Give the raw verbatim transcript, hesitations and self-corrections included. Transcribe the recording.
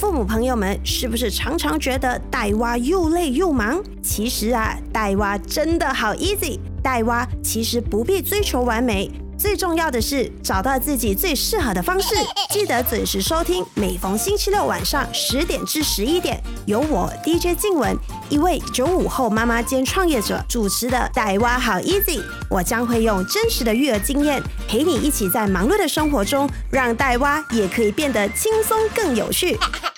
父母朋友们是不是常常觉得带娃又累又忙？其实啊，带娃真的好 easy。带娃其实不必追求完美，最重要的是找到自己最适合的方式。记得准时收听，每逢星期六晚上十点至十一点，由我 D J 静雯，一位九五后妈妈兼创业者主持的带娃好 easy。我将会用真实的育儿经验，陪你一起在忙碌的生活中，让带娃也可以变得轻松更有趣。